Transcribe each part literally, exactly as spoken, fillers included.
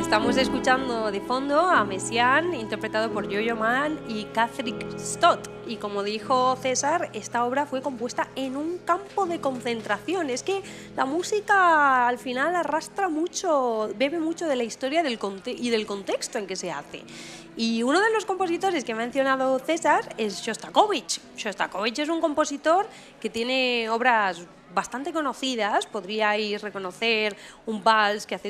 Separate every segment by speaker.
Speaker 1: Estamos escuchando de fondo a Messiaen, interpretado por Yo-Yo Ma y Catherine Stott. Y como dijo César, esta obra fue compuesta en un campo de concentración. Es que la música al final arrastra mucho, bebe mucho de la historia del conte y del contexto en que se hace. Y uno de los compositores que ha mencionado César es Shostakovich. Shostakovich es un compositor que tiene obras bastante conocidas. Podríais reconocer un vals que hace...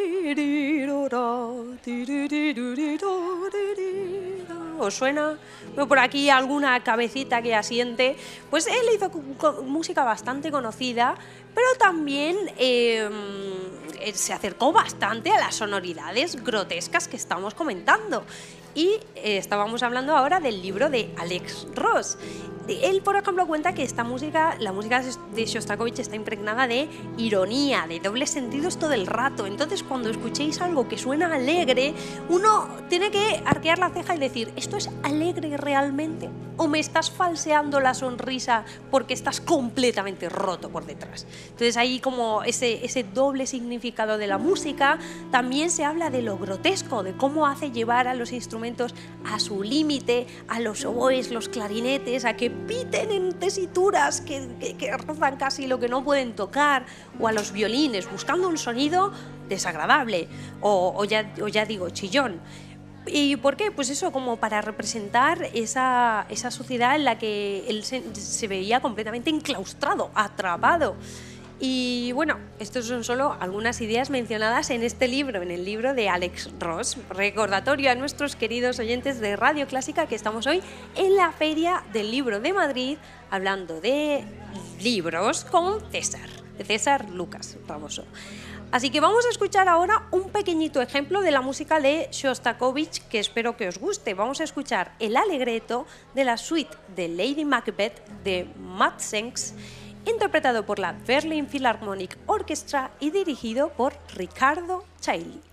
Speaker 1: ¿Os suena? Veo por aquí alguna cabecita que asiente. Pues él hizo música bastante conocida, pero también eh, se acercó bastante a las sonoridades grotescas que estamos comentando. Y eh, estábamos hablando ahora del libro de Alex Ross. Él, por ejemplo, cuenta que esta música, la música de Shostakovich está impregnada de ironía, de dobles sentidos todo el rato. Entonces, cuando escuchéis algo que suena alegre, uno tiene que arquear la ceja y decir, ¿esto es alegre realmente? ¿O me estás falseando la sonrisa porque estás completamente roto por detrás? Entonces, ahí como ese, ese doble significado de la música. También se habla de lo grotesco, de cómo hace llevar a los instrumentos a su límite, a los oboes, los clarinetes, a que piten en tesituras que, que, que rozan casi lo que no pueden tocar, o a los violines, buscando un sonido desagradable, o, o, ya, o ya digo, chillón. ¿Y por qué? Pues eso, como para representar esa, esa sociedad en la que él se, se veía completamente enclaustrado, atrapado. Y bueno, estas son solo algunas ideas mencionadas en este libro, en el libro de Alex Ross. Recordatorio a nuestros queridos oyentes de Radio Clásica que estamos hoy en la Feria del Libro de Madrid hablando de libros con César, de César Lucas Ramoso. Así que vamos a escuchar ahora un pequeñito ejemplo de la música de Shostakovich que espero que os guste. Vamos a escuchar el alegreto de la suite de Lady Macbeth de Matsenks, interpretado por la Berlin Philharmonic Orchestra y dirigido por Ricardo Chailly.